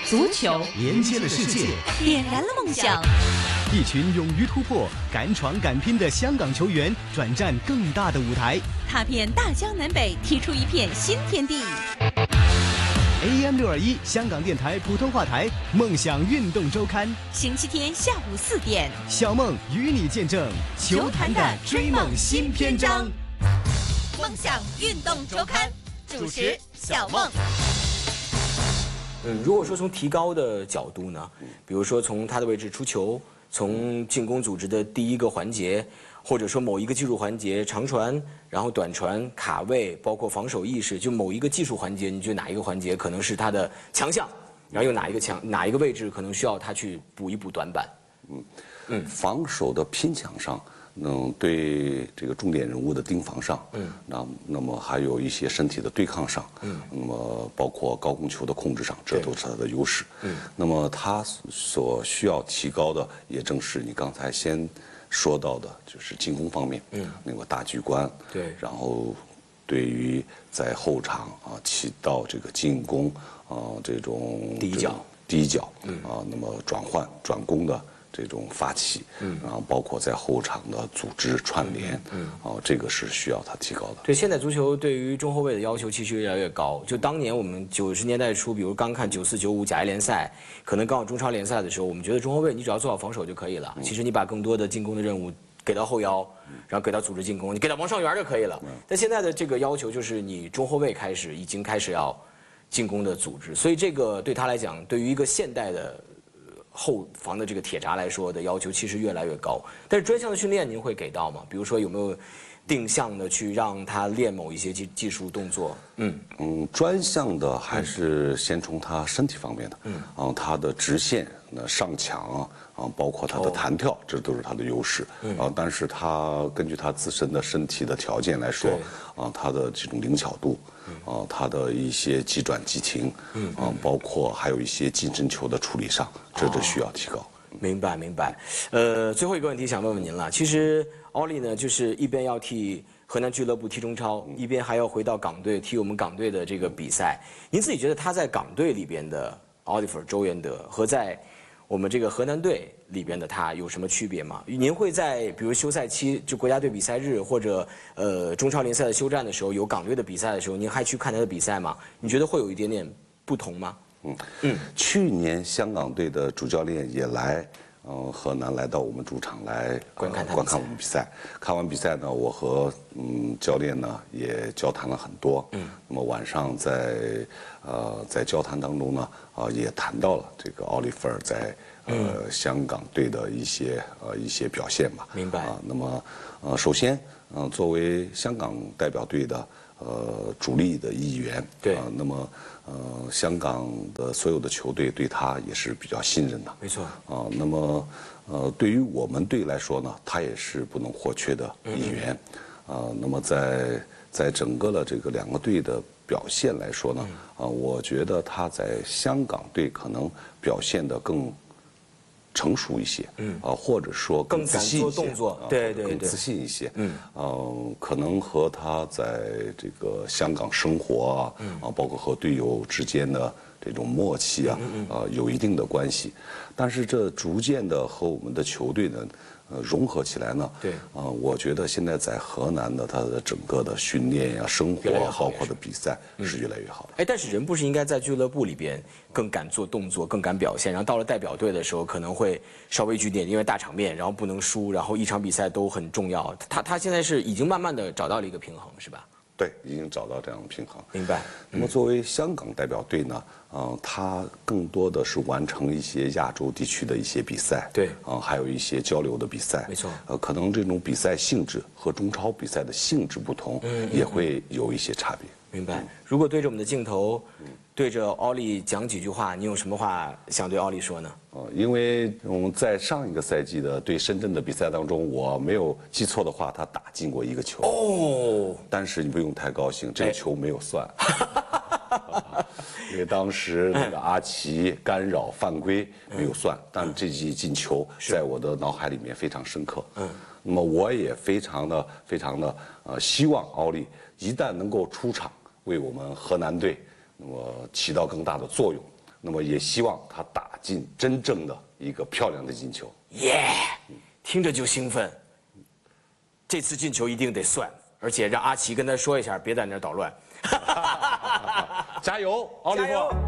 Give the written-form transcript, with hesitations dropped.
足球连接了世界， 点燃了梦想。 一群勇于突破、敢闯敢拼的香港球员转战更大的舞台， 踏遍大江南北，踢出一片新天地。 AM621 香港电台普通话台梦想运动周刊， 星期天下午4点， 小梦与你见证球坛的追梦新篇章。 梦想运动周刊主持小梦。 如果说从提高的角度呢，比如说从他的位置出球，从进攻组织的第一个环节，或者说某一个技术环节，长传，然后短传、卡位，包括防守意识，就某一个技术环节，你觉得哪一个环节可能是他的强项？然后有哪一个位置可能需要他去补一补短板？ 防守的拼抢上。对这个重点人物的盯防上，那么还有一些身体的对抗上，那么包括高空球的控制上，这都是他的优势。那么他所需要提高的，也正是你刚才先说到的，就是进攻方面，那个大局观， 对， 然后对于在后场起到这个进攻这种第一脚那么转换转攻的。这种发起，然后包括在后场的组织串联，这个是需要他提高的。 对，现在足球对于中后卫的要求其实越来越高。就当年我们90年代初，比如刚看94、95甲 A 联赛，可能刚好中超联赛的时候，我们觉得中后卫你只要做好防守就可以了。其实你把更多的进攻的任务给到后腰，然后给到组织进攻，你给到王上源就可以了。但现在的这个要求就是你中后卫已经开始要进攻的组织，所以这个对他来讲，对于一个现代的后防的这个铁闸来说的要求其实越来越高，但是专项的训练您会给到吗？比如说有没有定向的去让他练某一些技术动作？ 专项的还是先从他身体方面的，他的直线、上抢包括他的弹跳，这都是他的优势。但是他根据他自身的身体的条件来说，他的这种灵巧度。他的一些急转急停，包括还有一些近身球的处理上，这都需要提高。 明白。最后一个问题想问问您了。其实奥利呢，就是一边要替河南俱乐部踢中超，一边还要回到港队踢我们港队的这个比赛。您自己觉得他在港队里边的奥利弗·周元德和在我们这个河南队里边的他有什么区别吗？您会在比如休赛期就国家队比赛日或者中超联赛的休战的时候，有港队的比赛的时候，您还去看他的比赛吗？你觉得会有一点点不同吗？ 去年香港队的主教练也来河南来到我们主场来观看我们比赛。看完比赛呢，我和教练呢也交谈了很多。那么晚上在交谈当中呢也谈到了这个奥利弗尔在香港队的一些表现吧。 明白。 那么首先作为香港代表队的主力的一员， 对。 那么香港的所有的球队对他也是比较信任的。 没错。 那么对于我们队来说呢，他也是不能或缺的一员。那么在整个的这个两个队的表现来说呢，我觉得他在香港队可能表现得更成熟一些，或者说更自信一些， 动作，对， 更自信一些，可能和他在这个香港生活包括和队友之间的这种默契有一定的关系，但是这逐渐的和我们的球队呢融合起来呢， 对， 我觉得现在在河南的他的整个的训练呀、生活包括的比赛是越来越好的。 但是人不是应该在俱乐部里边更敢做动作、更敢表现，然后到了代表队的时候可能会稍微举点，因为大场面，然后不能输，然后一场比赛都很重要。他现在是已经慢慢的找到了一个平衡，是吧？ 对，已经找到这样的平衡。 明白。 那么作为香港代表队呢，他更多的是完成一些亚洲地区的一些比赛， 对， 还有一些交流的比赛。 没错。 可能这种比赛性质和中超比赛的性质不同，也会有一些差别。 明白。如果对着我们的镜头，对着奥利讲几句话，你有什么话想对奥利说呢？ 因为我们在上一个赛季的对深圳的比赛当中，我没有记错的话，他打进过一个球。但是你不用太高兴，这个球没有算。因为当时那个阿奇干扰犯规没有算，但这记进球在我的脑海里面非常深刻。那么我也非常的希望奥利一旦能够出场为我们河南队那么起到更大的作用， 那么也希望他打进真正的一个漂亮的进球。 耶，听着就兴奋。这次进球一定得算，而且让阿奇跟他说一下，别在那儿捣乱。 加油，奥利弗！